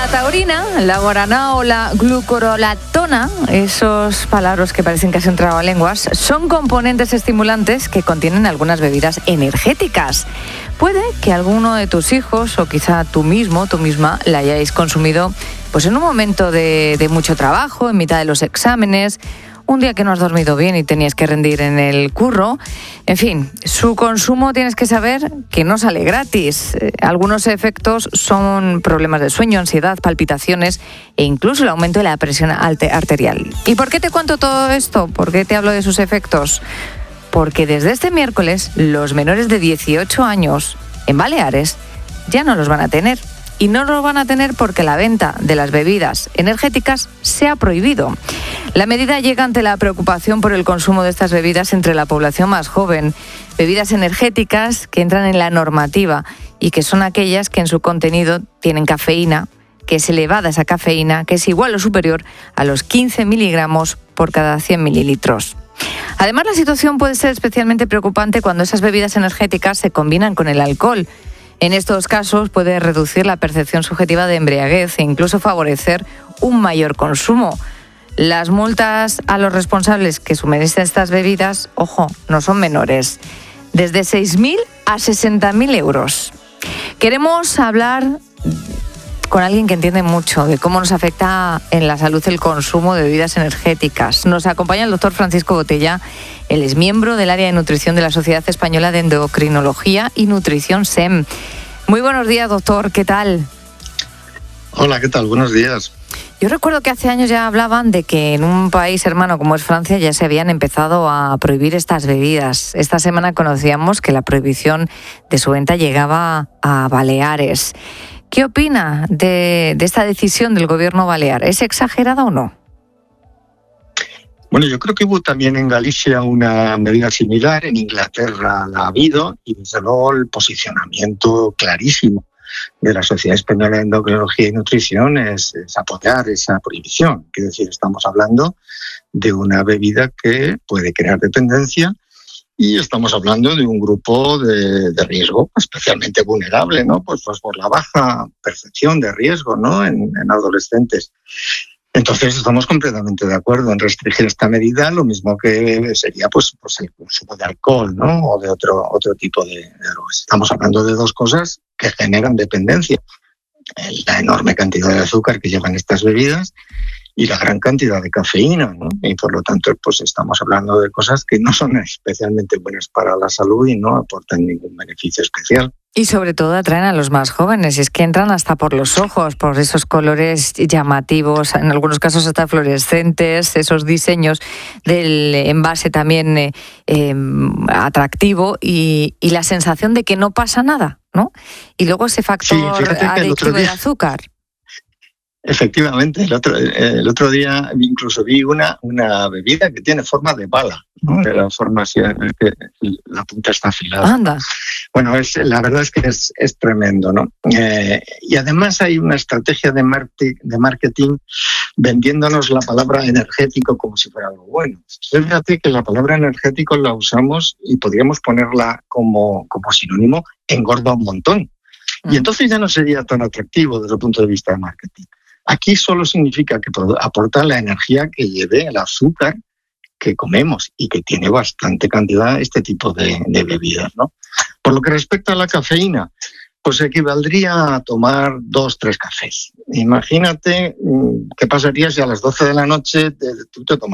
La taurina, la guaraná o la glucurolatona, esos palabras que parecen casi un trabalenguas, son componentes estimulantes que contienen algunas bebidas energéticas. Puede que alguno de tus hijos o quizá tú misma, la hayáis consumido pues en un momento de mucho trabajo, en mitad de los exámenes, un día que no has dormido bien y tenías que rendir en el curro. En fin, su consumo tienes que saber que no sale gratis. Algunos efectos son problemas de sueño, ansiedad, palpitaciones e incluso el aumento de la presión arterial. ¿Y por qué te cuento todo esto? ¿Por qué te hablo de sus efectos? Porque desde este miércoles los menores de 18 años en Baleares ya no los van a tener. Y no lo van a tener porque la venta de las bebidas energéticas se ha prohibido. La medida llega ante la preocupación por el consumo de estas bebidas entre la población más joven. Bebidas energéticas que entran en la normativa y que son aquellas que en su contenido tienen cafeína, que es elevada esa cafeína, que es igual o superior a los 15 miligramos por cada 100 mililitros. Además, la situación puede ser especialmente preocupante cuando esas bebidas energéticas se combinan con el alcohol. En estos casos puede reducir la percepción subjetiva de embriaguez e incluso favorecer un mayor consumo. Las multas a los responsables que suministran estas bebidas, ojo, no son menores, desde 6.000 a 60.000 euros. Queremos hablar con alguien que entiende mucho de cómo nos afecta en la salud el consumo de bebidas energéticas. Nos acompaña el doctor Francisco Botella. Él es miembro del área de nutrición de la Sociedad Española de Endocrinología y Nutrición, SEM. Muy buenos días, doctor. ¿Qué tal? Hola, ¿qué tal? Buenos días. Yo recuerdo que hace años ya hablaban de que en un país hermano como es Francia ya se habían empezado a prohibir estas bebidas. Esta semana conocíamos que la prohibición de su venta llegaba a Baleares. ¿Qué opina de esta decisión del gobierno balear? ¿Es exagerada o no? Bueno, yo creo que hubo también en Galicia una medida similar, en Inglaterra la ha habido, y desde luego el posicionamiento clarísimo de la Sociedad Española de Endocrinología y Nutrición es apoyar esa prohibición. Quiero decir, estamos hablando de una bebida que puede crear dependencia y estamos hablando de un grupo de riesgo especialmente vulnerable, ¿no? Pues por la baja percepción de riesgo, ¿no? En adolescentes. Entonces estamos completamente de acuerdo en restringir esta medida, lo mismo que sería pues el consumo de alcohol, ¿no? O de otro tipo de drogas. Estamos hablando de dos cosas que generan dependencia. La enorme cantidad de azúcar que llevan estas bebidas y la gran cantidad de cafeína, ¿no? Y por lo tanto, pues estamos hablando de cosas que no son especialmente buenas para la salud y no aportan ningún beneficio especial. Y sobre todo atraen a los más jóvenes, y es que entran hasta por los ojos, por esos colores llamativos, en algunos casos hasta fluorescentes, esos diseños del envase también atractivo y la sensación de que no pasa nada, ¿no? Y luego ese factor adictivo del azúcar. Efectivamente, el otro día incluso vi una bebida que tiene forma de bala, ¿no? De la forma así, que la punta está afilada. Anda. Bueno, la verdad es que es tremendo, ¿no? Y además hay una estrategia de marketing vendiéndonos la palabra energético como si fuera algo bueno. Fíjate que la palabra energético la usamos y podríamos ponerla como sinónimo, engorda un montón. Y entonces ya no sería tan atractivo desde el punto de vista de marketing. Aquí solo significa que aporta la energía que lleve el azúcar que comemos y que tiene bastante cantidad este tipo de bebidas, ¿no? Por lo que respecta a la cafeína, pues equivaldría a tomar 2-3 cafés. Imagínate qué pasaría si a las 12 de la noche tú te tomas